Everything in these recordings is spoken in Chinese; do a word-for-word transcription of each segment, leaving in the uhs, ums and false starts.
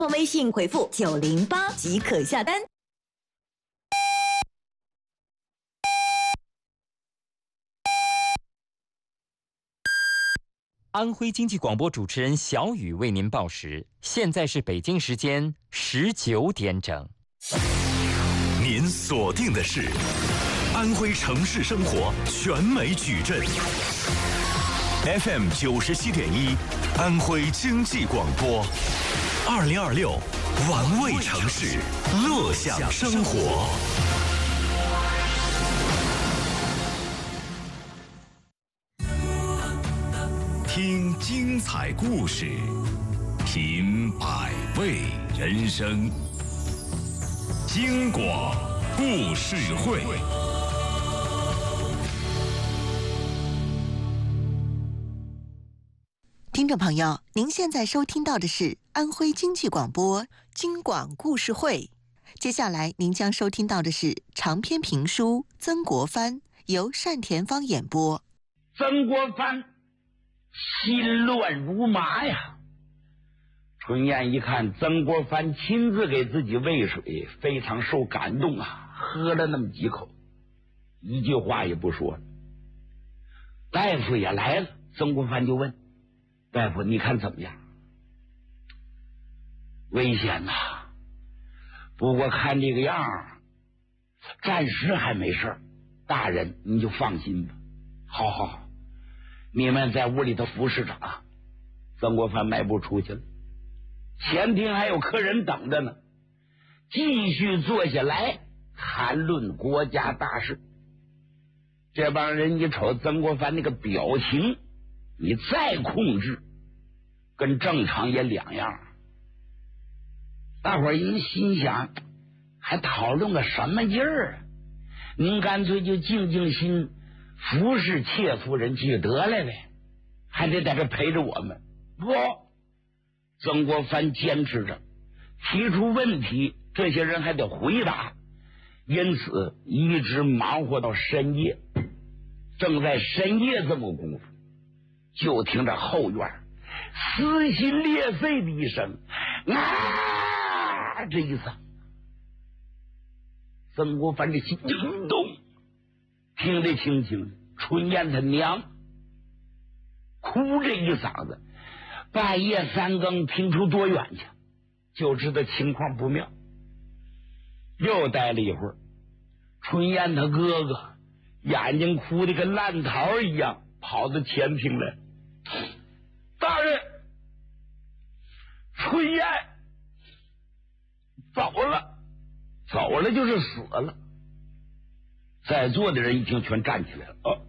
微信回复九零八即可下单。 安徽经济广播主持人小雨为您报时，现在是北京时间十九点整。 您锁定的是安徽城市生活全美矩阵 F M 九十七点一，安徽经济广播，二零二六玩味城市，乐享生活。听精彩故事，品百味人生。京广故事会， 听众朋友，您现在收听到的是安徽经济广播京广故事会。接下来您将收听到的是长篇评书《曾国藩》，由单田芳演播。 曾国藩心乱如麻呀！春燕一看曾国藩亲自给自己喂水，非常受感动啊，喝了那么几口，一句话也不说了。大夫也来了，曾国藩就问大夫：“你看怎么样？”危险呐！不过看这个样，暂时还没事。大人你就放心吧。好好好。你们在屋里头服侍着啊！曾国藩迈步出去了，前厅还有客人等着呢，继续坐下来谈论国家大事。这帮人一瞅曾国藩那个表情，你再控制，跟正常也两样。大伙儿一心想，还讨论个什么劲儿啊？您干脆就静静心服侍妾夫人去得来呗，还得在这陪着我们。不，曾国藩坚持着，提出问题，这些人还得回答，因此一直忙活到深夜。正在深夜这么功夫，就听着后院撕心裂肺的一声啊，这一嗓，曾国藩这心就一动，听得清清，春燕他娘哭这一嗓子，半夜三更听出多远去，就知道情况不妙。又待了一会儿，春燕他哥哥眼睛哭得跟烂桃一样，跑到前厅来。大人，春燕走了，走了就是死了。在座的人一听全站起来了。哦，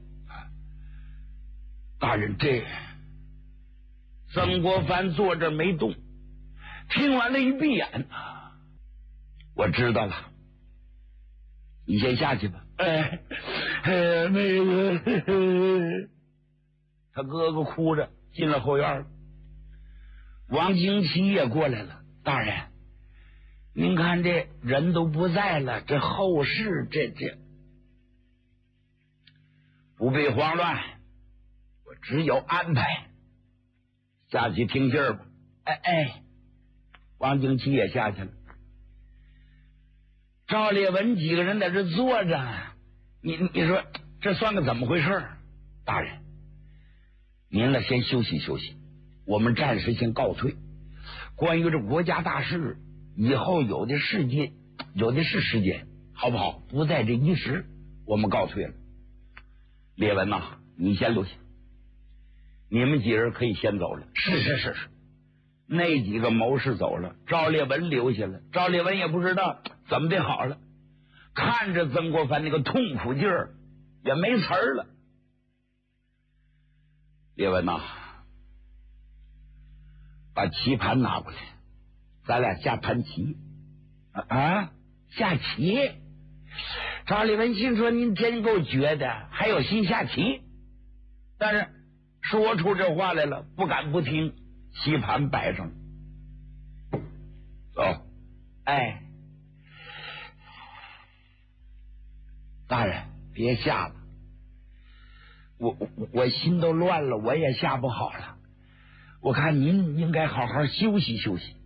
大人，这曾国藩坐这没动，听完了一闭眼，我知道了，你先下去吧。哎，哎那个，呵呵他哥哥哭着进了后院了。王经期也过来了。大人，您看这人都不在了，这后事这这不必慌乱，我只有安排。下去听信儿吧。哎哎，王经期也下去了。赵烈文几个人在这坐着，你你说这算个怎么回事？大人，您呢先休息休息，我们暂时先告退。关于这国家大事，以后有的时间，有的是时间，好不好？不在这一时，我们告退了。烈文呐、啊，你先留下，你们几人可以先走了。是是是是，那几个谋士走了，赵烈文留下了。赵烈文也不知道怎么的好了，看着曾国藩那个痛苦劲儿，也没词儿了。烈文呐、啊，把棋盘拿过来，咱俩下盘棋。啊，下棋？赵烈文心说：“您真够绝的，还有心下棋。”但是说出这话来了，不敢不听。棋盘摆上，走。哎，大人别下了，我我我心都乱了，我也下不好了。我看您应该好好休息休息。